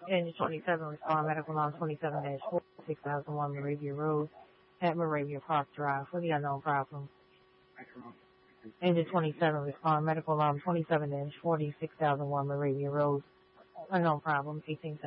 Engine 27, respond medical alarm 27-46001 Moravia Road at Moravia Park Drive for the unknown problem. Engine 27, respond medical alarm 27-46001 Moravia Road, unknown problem, 18